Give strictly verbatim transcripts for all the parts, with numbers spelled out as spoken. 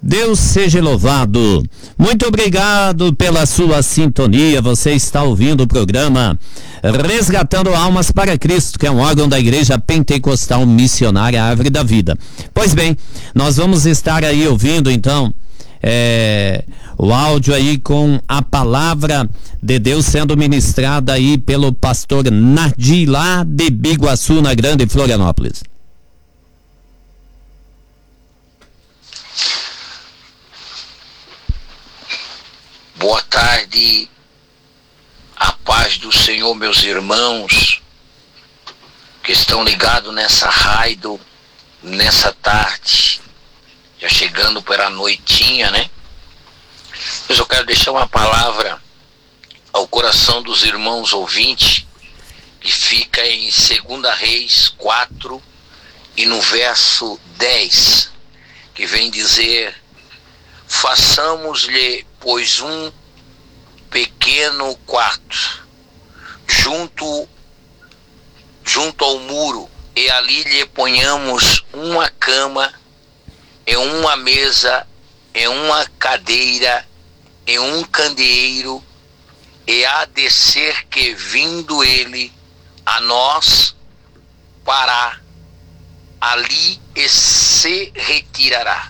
Deus seja louvado. Muito obrigado pela sua sintonia. Você está ouvindo o programa Resgatando Almas para Cristo, que é um órgão da Igreja Pentecostal Missionária Árvore da Vida. Pois bem, nós vamos estar aí ouvindo então é, o áudio aí com a palavra de Deus sendo ministrada aí pelo pastor Nadir, lá de Biguaçu, na Grande Florianópolis. Boa tarde, a paz do Senhor, meus irmãos que estão ligados nessa rádio, nessa tarde, já chegando para a noitinha, né? Mas eu quero deixar uma palavra ao coração dos irmãos ouvintes, que fica em Segunda Reis quatro e no verso dez, que vem dizer: façamos-lhe, pois, um pequeno quarto junto, junto ao muro, e ali lhe ponhamos uma cama, e uma mesa, e uma cadeira, e um candeeiro, e há de ser que, vindo ele a nós, para ali e se retirará.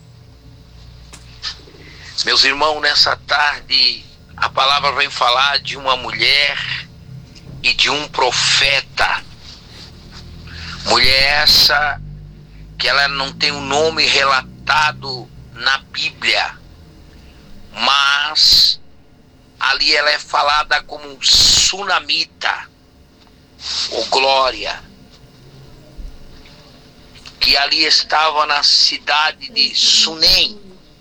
Meus irmãos, nessa tarde a palavra vem falar de uma mulher e de um profeta. Mulher essa que ela não tem um nome relatado na Bíblia, mas ali ela é falada como sunamita, ou glória, que ali estava na cidade de Sunem.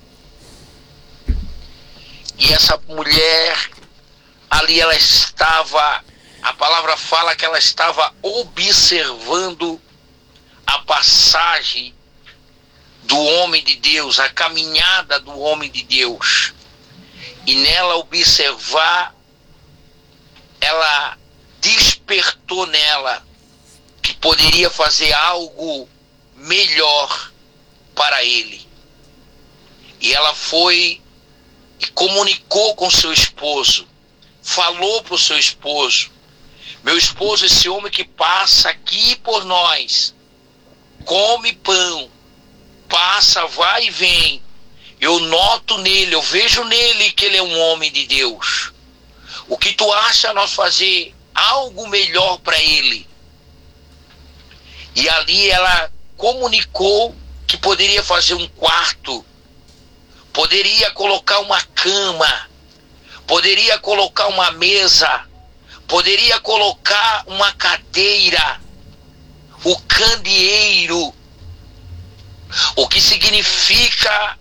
E essa mulher, ali ela estava, a palavra fala que ela estava observando a passagem do homem de Deus, a caminhada do homem de Deus. E nela observar, ela despertou nela que poderia fazer algo melhor para ele. E ela foi e comunicou com seu esposo, falou para o seu esposo: meu esposo, esse homem que passa aqui por nós, come pão, passa, vai e vem, eu noto nele, eu vejo nele que ele é um homem de Deus. O que tu acha nós fazer algo melhor para ele? E ali ela comunicou que poderia fazer um quarto, poderia colocar uma cama, poderia colocar uma mesa, poderia colocar uma cadeira, o candeeiro, o que significa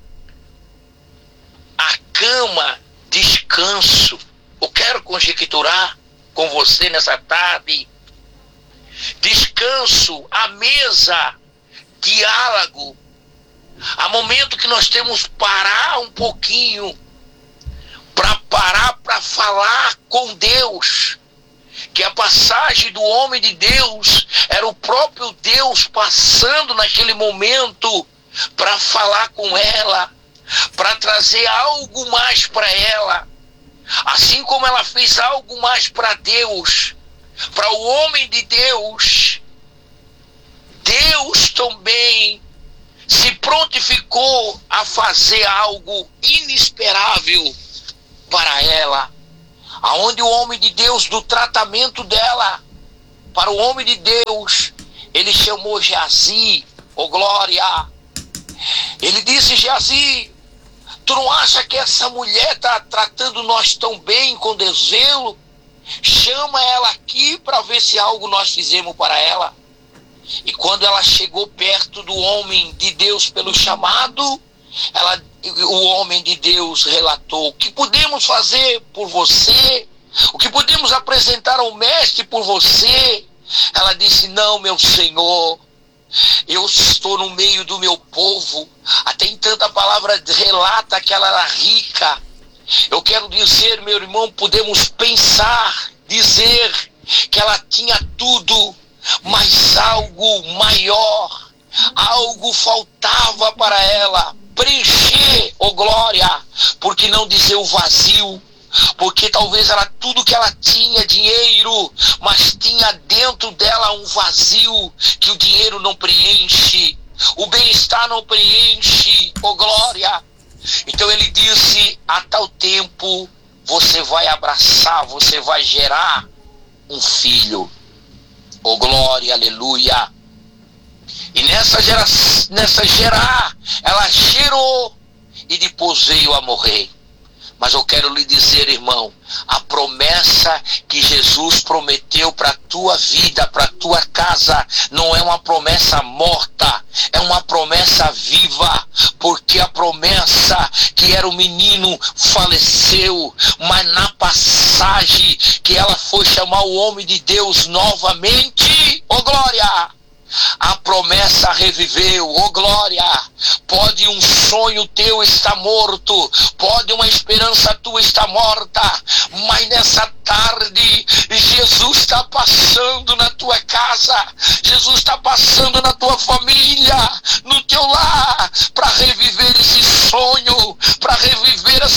a cama, descanso. Eu quero conjecturar com você nessa tarde: descanso, a mesa, diálogo. Há momento que nós temos que parar um pouquinho para parar para falar com Deus. Que a passagem do homem de Deus era o próprio Deus passando naquele momento para falar com ela, para trazer algo mais para ela. Assim como ela fez algo mais para Deus, para o homem de Deus, Deus também se prontificou a fazer algo inesperável para ela. Aonde o homem de Deus, do tratamento dela para o homem de Deus, ele chamou Geazi, oh glória. Ele disse: Geazi, tu não acha que essa mulher está tratando nós tão bem, com desvelo? Chama ela aqui para ver se algo nós fizemos para ela. E quando ela chegou perto do homem de Deus pelo chamado, ela, o homem de Deus relatou: o que podemos fazer por você? O que podemos apresentar ao mestre por você? Ela disse: não, meu Senhor, eu estou no meio do meu povo. Até então a palavra relata que ela era rica. Eu quero dizer, meu irmão, podemos pensar, dizer que ela tinha tudo, mas algo maior, algo faltava para ela. preencher, oh glória, por que não dizer o vazio? Porque talvez ela, tudo que ela tinha, dinheiro, mas tinha dentro dela um vazio que o dinheiro não preenche, o bem-estar não preenche, oh glória. Então ele disse, a tal tempo você vai abraçar, você vai gerar um filho, oh glória, aleluia. E nessa, gera, nessa gerar, ela gerou e depois veio a morrer. Mas eu quero lhe dizer, irmão, a promessa que Jesus prometeu para a tua vida, para a tua casa, não é uma promessa morta, é uma promessa viva, porque a promessa que era o menino faleceu, mas na passagem que ela foi chamar o homem de Deus novamente, oh glória! A promessa reviveu, oh glória. Pode um sonho teu estar morto, pode uma esperança tua estar morta, mas nessa tarde Jesus está passando na tua casa, Jesus está passando na tua família, no teu lar, para reviver esse sonho, para reviver essa